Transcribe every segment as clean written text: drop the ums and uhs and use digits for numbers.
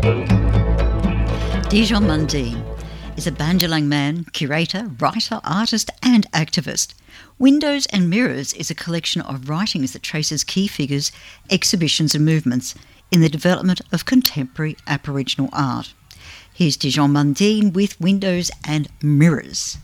Dijon Mundine is a Banjalang man, curator, writer, artist and activist. Windows and Mirrors is a collection of writings that traces key figures, exhibitions and movements in the development of contemporary Aboriginal art. Here's Dijon Mundine with Windows and Mirrors.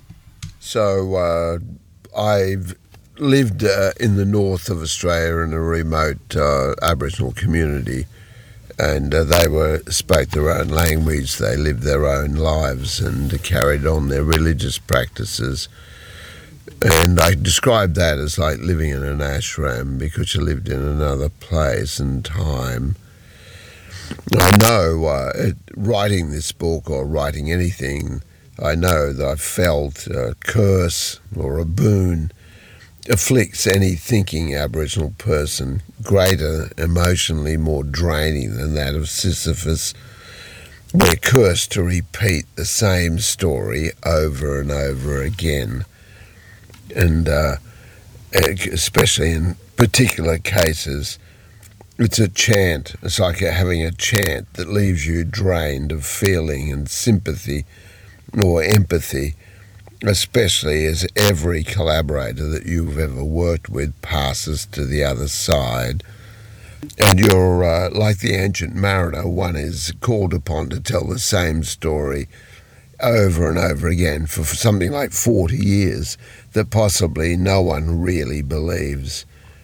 So I've lived in the north of Australia in a remote Aboriginal community, and they spoke their own language, they lived their own lives and carried on their religious practices. And I describe that as like living in an ashram because you lived in another place and time. I know writing this book or writing anything, I know that I've felt a curse or a boon afflicts any thinking Aboriginal person, greater, emotionally more draining than that of Sisyphus. We're cursed to repeat the same story over and over again. And especially in particular cases, it's a chant. It's like having a chant that leaves you drained of feeling and sympathy or empathy, especially as every collaborator that you've ever worked with passes to the other side. And you're like the ancient mariner, one is called upon to tell the same story over and over again for something like 40 years that possibly no one really believes.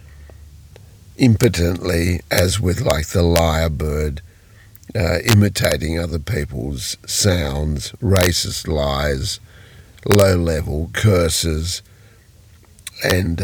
Impotently, as with like the lyrebird, imitating other people's sounds, racist lies, low-level curses, and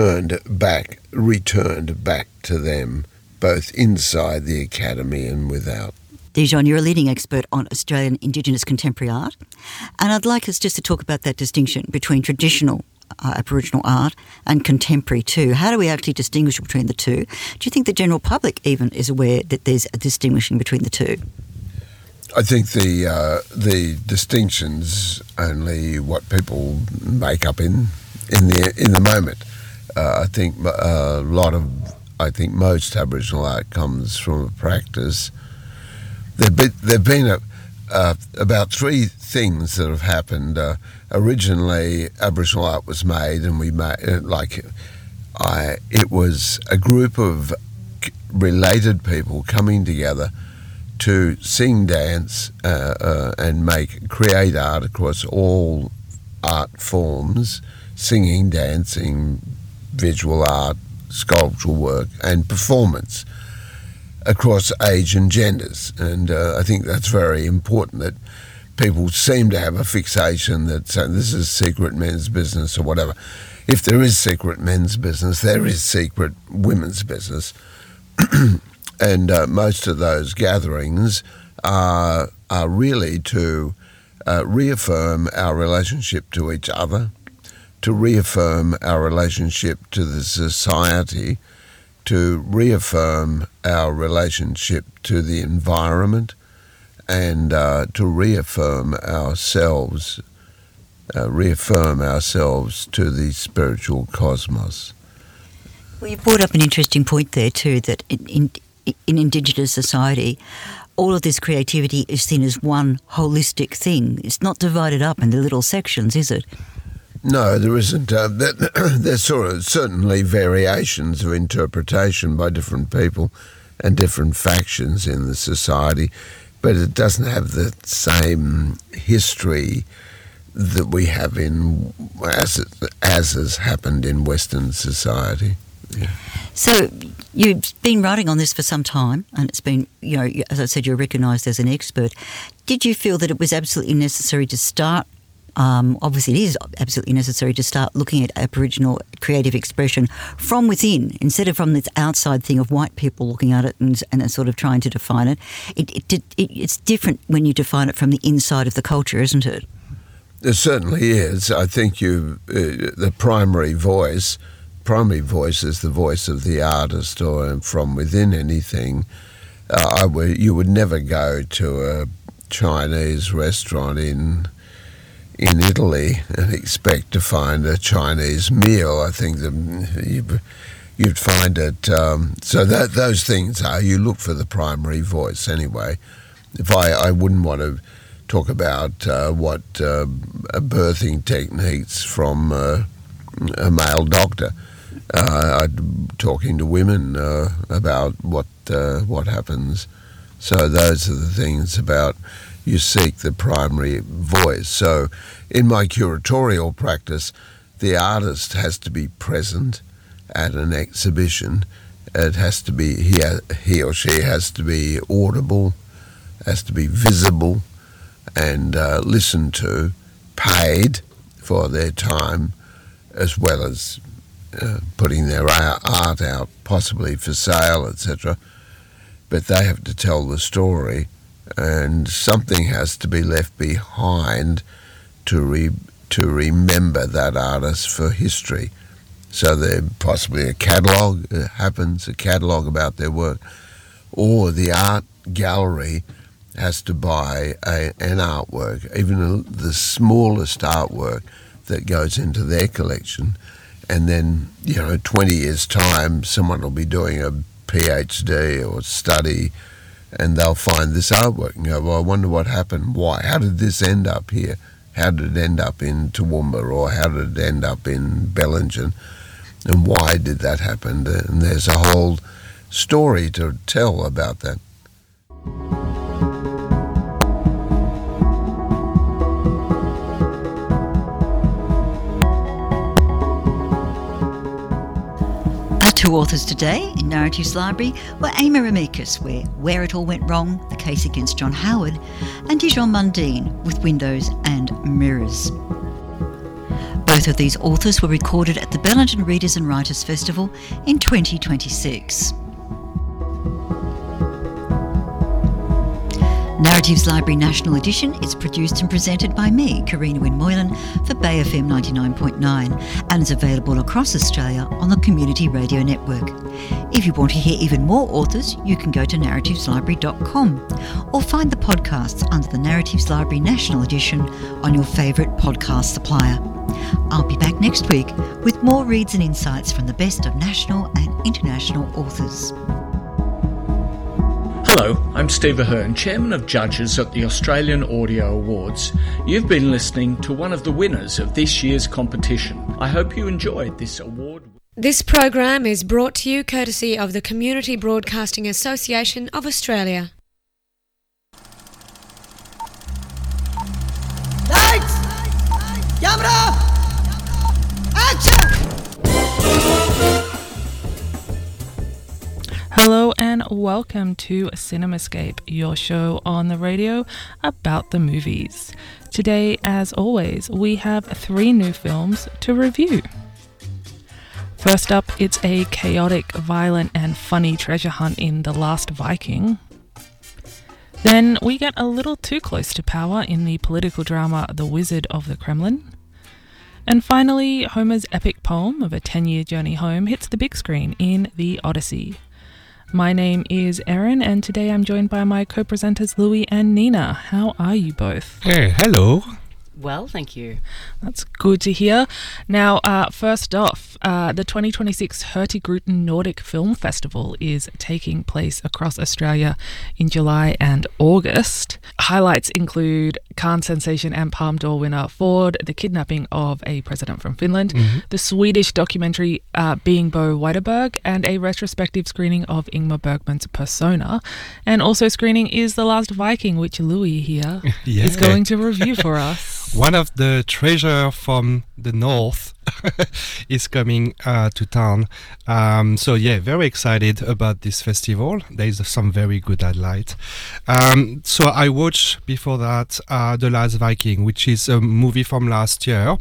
returned back to them, both inside the academy and without. Dijon, you're a leading expert on Australian Indigenous contemporary art, and I'd like us just to talk about that distinction between traditional Aboriginal art and contemporary too. How do we actually distinguish between the two? Do you think the general public even is aware that there's a distinguishing between the two? I think the distinctions only what people make up in the moment. I think most Aboriginal art comes from a practice. There've been about three things that have happened. Originally, Aboriginal art was made, and we made it was a group of related people coming together to sing, dance, and create art across all art forms: singing, dancing, visual art, sculptural work, and performance across age and genders. And I think that's very important, that people seem to have a fixation that this is secret men's business or whatever. If there is secret men's business, there is secret women's business. And most of those gatherings are really to reaffirm our relationship to each other, to reaffirm our relationship to the society, to reaffirm our relationship to the environment, and to reaffirm ourselves to the spiritual cosmos. Well, you brought up an interesting point there too, that in Indigenous society, all of this creativity is seen as one holistic thing. It's not divided up into little sections, is it? No, there isn't. There's certainly variations of interpretation by different people and different factions in the society, but it doesn't have the same history that we have as has happened in Western society. Yeah. So you've been writing on this for some time, and it's been, as I said, you're recognised as an expert. Did you feel that it was absolutely necessary to start? Obviously, it is absolutely necessary to start looking at Aboriginal creative expression from within, instead of from this outside thing of white people looking at it and sort of trying to define it. It's different when you define it from the inside of the culture, isn't it? It certainly is. I think the primary voice is the voice of the artist, or from within anything. You would never go to a Chinese restaurant in Italy and expect to find a Chinese meal. I think you'd find it. So those things you look for the primary voice anyway. if I wouldn't want to talk about what birthing techniques from a male doctor. I'm talking to women about what happens. So those are the things about you seek the primary voice. So in my curatorial practice, the artist has to be present at an exhibition. It has to be, he or she has to be audible, has to be visible and listened to, paid for their time, as well as putting their art out, possibly for sale, etc. But they have to tell the story, and something has to be left behind to remember that artist for history. So there possibly a catalogue happens, a catalogue about their work, or the art gallery has to buy an artwork, even the smallest artwork that goes into their collection. And then, 20 years' time, someone will be doing a PhD or study, and they'll find this artwork and go, well, I wonder what happened. Why? How did this end up here? How did it end up in Toowoomba, or how did it end up in Bellingen? And why did that happen? And there's a whole story to tell about that. Our two authors today in Narratives Library were Amy Ramikis, Where It All Went Wrong, the case against John Howard, and Dijon Mundine with Windows and Mirrors. Both of these authors were recorded at the Bellingen Readers and Writers Festival in 2026. Narratives Library National Edition is produced and presented by me, Karina Wynne Moylan, for Bay FM 99.9 and is available across Australia on the Community Radio Network. If you want to hear even more authors, you can go to narrativeslibrary.com or find the podcasts under the Narratives Library National Edition on your favourite podcast supplier. I'll be back next week with more reads and insights from the best of national and international authors. Hello, I'm Steve Ahern, Chairman of Judges at the Australian Audio Awards. You've been listening to one of the winners of this year's competition. I hope you enjoyed this award. This program is brought to you courtesy of the Community Broadcasting Association of Australia. Lights! Camera! Action! Hello and welcome to Cinemascape, your show on the radio about the movies. Today, as always, we have 3 new films to review. First up, it's a chaotic, violent and funny treasure hunt in The Last Viking. Then we get a little too close to power in the political drama The Wizard of the Kremlin. And finally, Homer's epic poem of a 10-year journey home hits the big screen in The Odyssey. My name is Erin, and today I'm joined by my co-presenters Louis and Nina. How are you both? Hey, hello. Well, thank you. That's good to hear. Now, first off, the 2026 Hurtigruten Nordic Film Festival is taking place across Australia in July and August. Highlights include Cannes sensation and Palme d'Or winner Ford, the kidnapping of a president from Finland, the Swedish documentary Being Bo Widerberg, and a retrospective screening of Ingmar Bergman's Persona. And also screening is The Last Viking, which Louis here is going to review for us. One of the treasure from the north is coming to town. So yeah, very excited about this festival. There is some very good highlights. So I watched before that The Last Viking, which is a movie from last year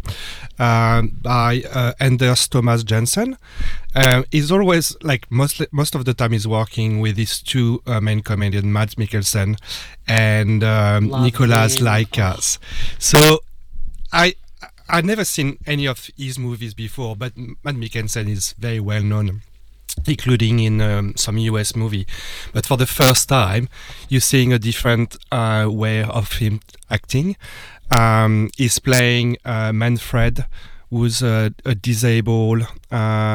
by Anders Thomas Jensen. He's always, like most of the time, he's working with these two main comedians, Mads Mikkelsen and Nicolas Laikas. So I never seen any of his movies before, but Mads Mikkelsen is very well known, including in some US movie. But for the first time, you're seeing a different way of him acting. He's playing Manfred, who's a disabled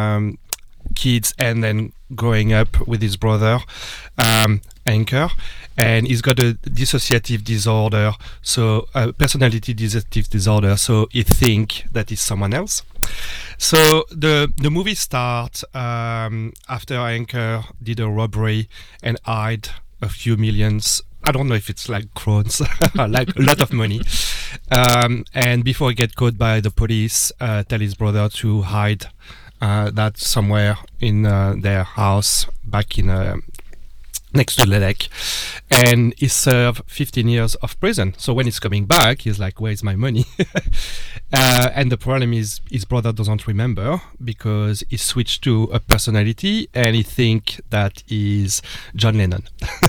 kids and then growing up with his brother, Anker. and he's got a dissociative disorder, so a personality dissociative disorder, so he think that he's someone else. So the movie starts after Anchor did a robbery and hid a few millions. I don't know if it's like crowns, like a lot of money. And before he get caught by the police, tell his brother to hide that somewhere in their house back in next to the lake. And he served 15 years of prison. So when he's coming back, he's like, where's my money? And the problem is his brother doesn't remember because he switched to a personality and he think that is John Lennon.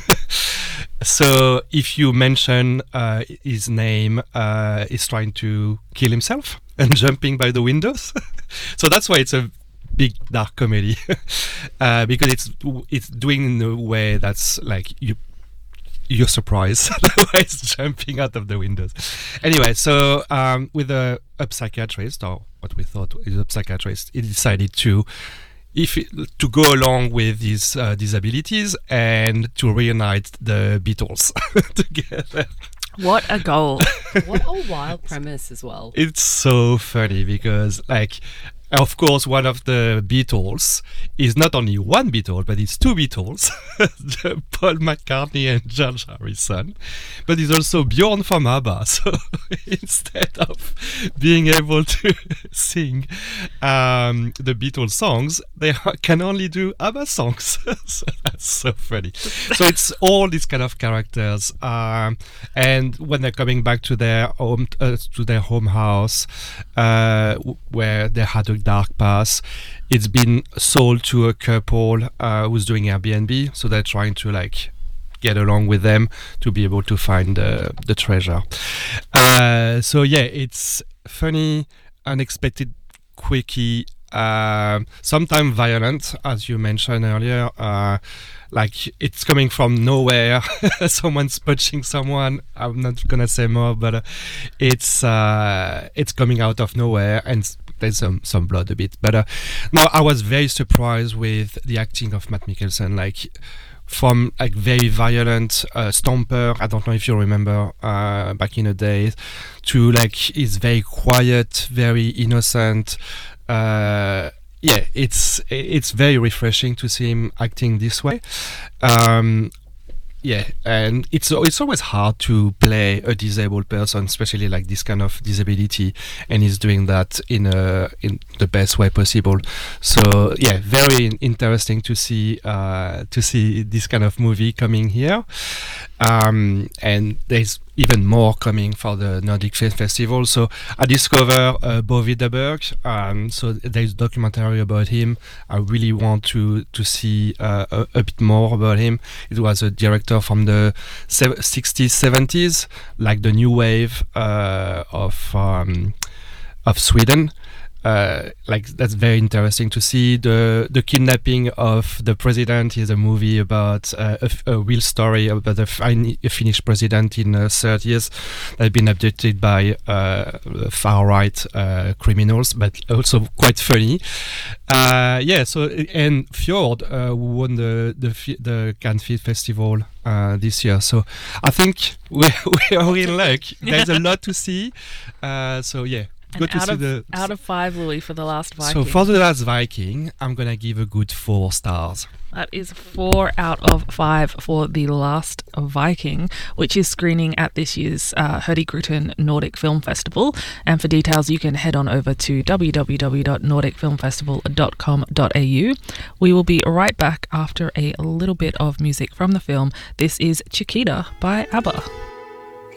So if you mention his name, he's trying to kill himself and jumping by the windows. So that's why it's a big dark comedy, because it's doing in a way that's like you're surprised the way it's jumping out of the windows. Anyway, so with a psychiatrist, or what we thought is a psychiatrist, he decided to go along with his disabilities and to reunite the Beatles together. What a goal. What a wild premise as well. It's so funny because, like, of course, one of the Beatles is not only one Beatle, but it's two Beatles, Paul McCartney and George Harrison. But it's also Bjorn from ABBA. So instead of being able to sing the Beatles songs, they can only do ABBA songs. So that's so funny. So it's all these kind of characters. And when they're coming back to their home house, where they had a dark past, it's been sold to a couple who's doing Airbnb, so they're trying to like get along with them to be able to find the treasure. So yeah, it's funny, unexpected, quickie, sometimes violent, as you mentioned earlier. Like it's coming from nowhere. Someone's punching someone. I'm not gonna say more, but it's coming out of nowhere, and there's some blood a bit. But no, I was very surprised with the acting of Matt Mikkelsen. Like from like very violent Stomper, I don't know if you remember back in the days, to like he's very quiet, very innocent. Yeah, it's very refreshing to see him acting this way. Yeah, and it's always hard to play a disabled person, especially like this kind of disability, and he's doing that in the best way possible. So yeah, very interesting to see this kind of movie coming here, and there's even more coming for the Nordic Film Festival. So I discovered Bo Widerberg, so there's a documentary about him. I really want to see a bit more about him. It was a director from the 60s, 70s, like the new wave of Sweden. Like that's very interesting to see. The kidnapping of the president is a movie about a real story about a Finnish president in 30s that had been abducted by far right criminals, but also quite funny. Yeah. So and Fjord who won the Cannes Film Festival this year. So I think we are in luck. There's a lot to see. So yeah. Out of 5, Louis, for The Last Viking. So for The Last Viking, I'm going to give a good 4 stars. That is 4 out of 5 for The Last Viking, which is screening at this year's Hurtigruten Nordic Film Festival. And for details, you can head on over to www.nordicfilmfestival.com.au. We will be right back after a little bit of music from the film. This is Chiquita by ABBA.